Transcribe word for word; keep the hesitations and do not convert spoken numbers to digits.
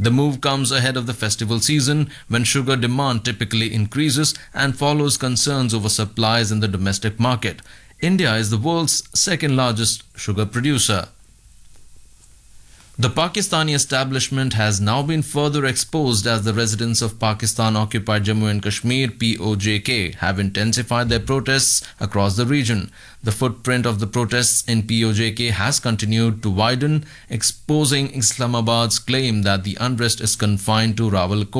The move comes ahead of the festival season when sugar demand typically increases and follows concerns over supplies in the domestic market. India is the world's second largest sugar producer. The Pakistani establishment has now been further exposed as the residents of Pakistan-occupied Jammu and Kashmir (P O J K) have intensified their protests across the region. The footprint of the protests in P O J K has continued to widen, exposing Islamabad's claim that the unrest is confined to Rawalkot.